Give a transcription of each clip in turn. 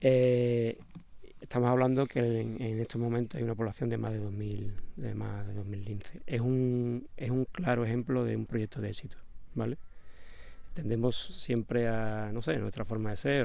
Estamos hablando que en estos momentos hay una población de más de 2.000 linces. Es un claro ejemplo de un proyecto de éxito, ¿vale? Tendemos siempre a, no sé, nuestra forma de ser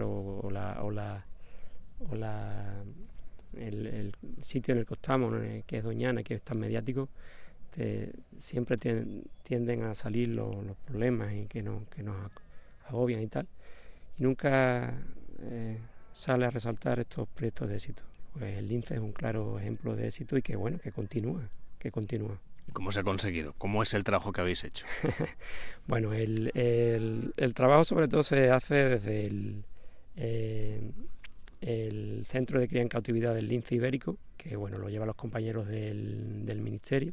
el sitio en el que estamos, ¿no? Que es Doñana, que es tan mediático, siempre tienden a salir los problemas y que nos agobian y tal. Y nunca sale a resaltar estos proyectos de éxito. Pues el Lince es un claro ejemplo de éxito y que bueno, que continúa. ¿Y cómo se ha conseguido? ¿Cómo es el trabajo que habéis hecho? Bueno, el trabajo sobre todo se hace desde el Centro de Cría en Cautividad del Lince Ibérico, que bueno, lo llevan los compañeros del Ministerio.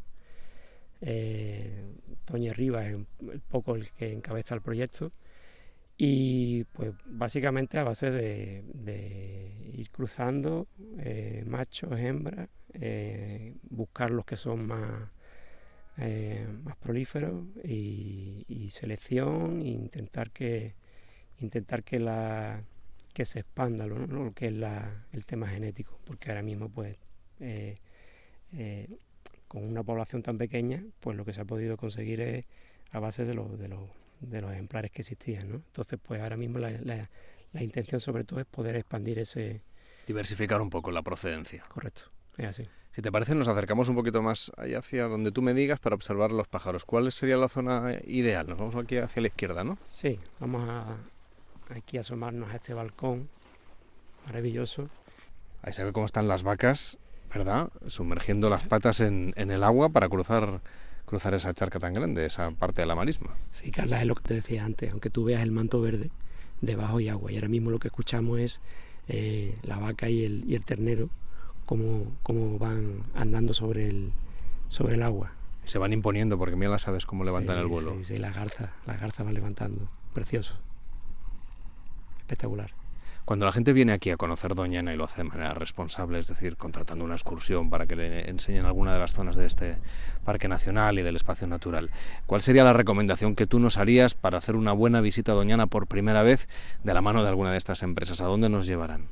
Toño Rivas es el poco el que encabeza el proyecto. Y pues básicamente a base de ir cruzando machos, hembras, buscar los que son más prolíferos y selección e intentar que se expanda lo que es el tema genético, porque ahora mismo pues con una población tan pequeña pues lo que se ha podido conseguir es a base de los ejemplares que existían, ¿no? Entonces pues ahora mismo la intención sobre todo es poder expandir diversificar un poco la procedencia. Correcto, es así. Si te parece, nos acercamos un poquito más allá hacia donde tú me digas para observar los pájaros. ¿Cuál sería la zona ideal? Nos vamos aquí hacia la izquierda, ¿no? Sí, vamos aquí a asomarnos a este balcón maravilloso. Ahí se ve cómo están las vacas, ¿verdad? Sumergiendo las patas en el agua para cruzar esa charca tan grande, esa parte de la marisma. Sí, Carla, es lo que te decía antes, aunque tú veas el manto verde, debajo hay agua, y ahora mismo lo que escuchamos es la vaca y el ternero cómo van andando sobre el agua. Se van imponiendo, porque mira las aves cómo levantan el vuelo. Sí, las garzas van levantando, precioso, espectacular. Cuando la gente viene aquí a conocer Doñana y lo hace de manera responsable, es decir, contratando una excursión para que le enseñen alguna de las zonas de este parque nacional y del espacio natural, ¿cuál sería la recomendación que tú nos harías para hacer una buena visita a Doñana por primera vez de la mano de alguna de estas empresas? ¿A dónde nos llevarán?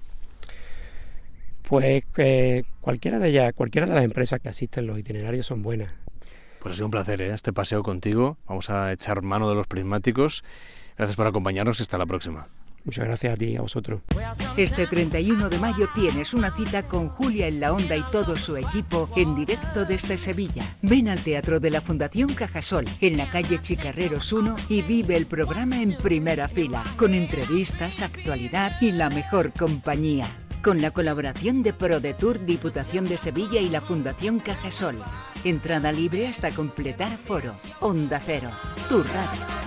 Pues cualquiera de las empresas que asisten los itinerarios son buenas. Pues ha sido un placer, este paseo contigo. Vamos a echar mano de los prismáticos. Gracias por acompañarnos y hasta la próxima. Muchas gracias a ti y a vosotros. Este 31 de mayo tienes una cita con Julia en la Onda y todo su equipo en directo desde Sevilla. Ven al Teatro de la Fundación Cajasol, en la calle Chicarreros 1, y vive el programa en primera fila, con entrevistas, actualidad y la mejor compañía. Con la colaboración de ProDetour, Diputación de Sevilla y la Fundación Cajasol. Entrada libre hasta completar aforo. Onda Cero, tu radio.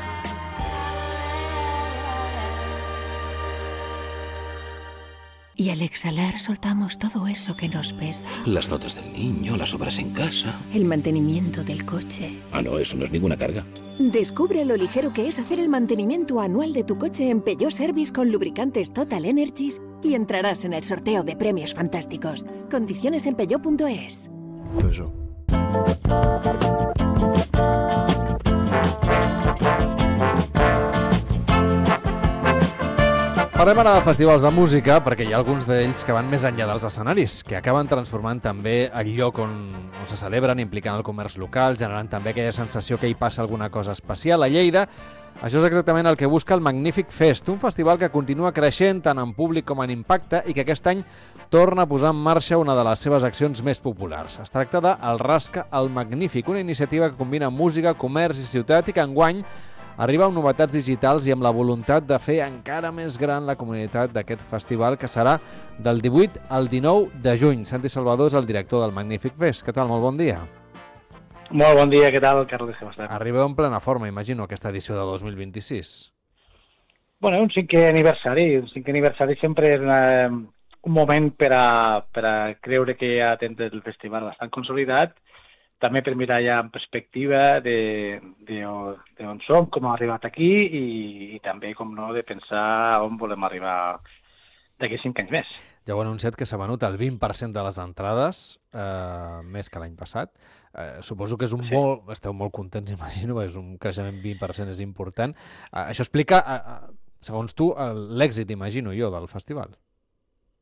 Y al exhalar soltamos todo eso que nos pesa. Las notas del niño, las obras en casa. El mantenimiento del coche. Ah, no, eso no es ninguna carga. Descubre lo ligero que es hacer el mantenimiento anual de tu coche en Peugeot Service con lubricantes Total Energies y entrarás en el sorteo de premios fantásticos. Condiciones en peugeot.es. Eso. Parlem ara de festivals de música, perquè hi ha alguns d'ells que van més enllà dels escenaris, que acaben transformant també el lloc on se celebren, implicant el comerç local, generant també aquella sensació que hi passa alguna cosa especial. A Lleida, això és exactament el que busca el Magnífic Fest, un festival que continua creixent tant en públic com en impacte i que aquest any torna a posar en marxa una de les seves accions més populars. Es tracta de El Rasca al Magnífic, una iniciativa que combina música, comerç i ciutat i que enguany arriba amb novetats digitals i amb la voluntat de fer encara més gran la comunitat d'aquest festival, que serà del 18 al 19 de juny. Santi Salvador és el director del Magnífic Fest. Què tal? Molt bon dia. Molt bon dia, què tal, Carles? Com estàs? Arribeu en plena forma, imagino, aquesta edició de 2026. Bueno, un cinquè aniversari. Un cinquè aniversari sempre és un moment per a creure que ja tens el festival bastant consolidat, també per mirar ja en perspectiva d'on som, com hem arribat aquí i també, com no, de pensar on volem arribar d'aquí 5 anys més. Ja ho heu anunciat que s'ha venut el 20% de les entrades, més que l'any passat. Suposo que és esteu molt contents, imagino, és un creixement 20% és important. Això explica, segons tu, l'èxit, imagino jo, del festival.